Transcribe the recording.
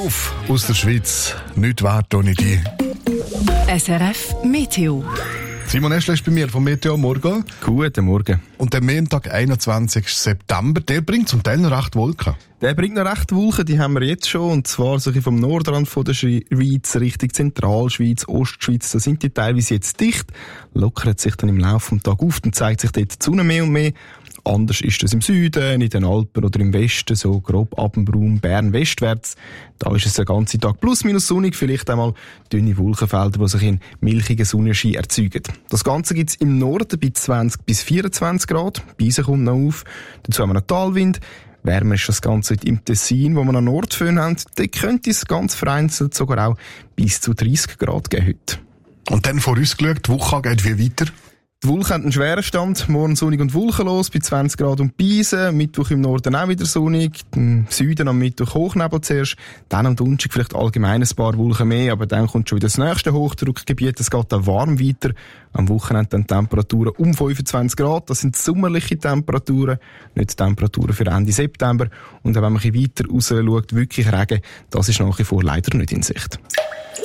auf aus der Schweiz. Nicht wert ohne die. SRF Meteo. Simon Eschler ist bei mir vom Meteo Morgen. Guten Morgen. Und der Montag, 21. September, der bringt zum Teil noch recht Wolken. Der bringt noch recht Wolken, die haben wir jetzt schon. Und zwar so vom Nordrand von der Schweiz Richtung Zentralschweiz, Ostschweiz. Da sind die teilweise jetzt dicht. Lockert sich dann im Laufe des Tages auf und zeigt sich dort die Sonne mehr und mehr. Anders ist das im Süden, in den Alpen oder im Westen, so grob Abendbraun, Bern westwärts. Da ist es den ganzen Tag plus minus sonnig, vielleicht einmal dünne Wolkenfelder, die sich in milchigen Sonnenschein erzeugen. Das Ganze gibt es im Norden bei 20 bis 24 Grad. Beise kommt noch auf. Dazu haben wir noch Talwind. Wärmer ist das Ganze im Tessin, wo wir noch Nordföhn haben. Dort könnte es ganz vereinzelt sogar auch bis zu 30 Grad geben heute. Und dann vorausgeschaut, die Woche geht wie weiter? Die Wolken haben einen schweren Stand. Morgen sonnig und wolkenlos bei 20 Grad und Beise. Mittwoch im Norden auch wieder sonnig. Im Süden am Mittwoch Hochnebel zuerst. Dann am Donnerstag vielleicht allgemein ein paar Wolken mehr. Aber dann kommt schon wieder das nächste Hochdruckgebiet. Es geht dann warm weiter. Am Wochenende dann Temperaturen um 25 Grad. Das sind sommerliche Temperaturen. Nicht Temperaturen für Ende September. Und dann, wenn man ein bisschen weiter raus schaut, wirklich Regen, das ist nach wie vor leider nicht in Sicht.